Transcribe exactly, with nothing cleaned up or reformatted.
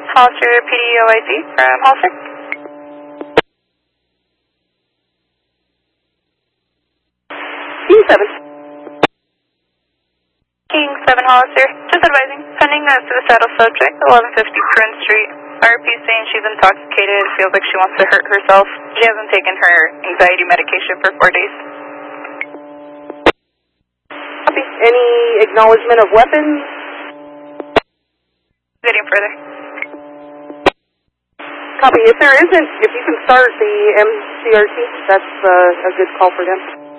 Hollister P D O I Z from Hollister. King seven. King seven Hollister, just advising, pending a suicidal subject, eleven fifty Prince Street. R P saying she's intoxicated, feels like she wants to hurt herself. She hasn't taken her anxiety medication for four days. Copy. Any acknowledgement of weapons? Getting further. Copy. If there isn't, if you can start the M C R T, that's uh, a good call for them.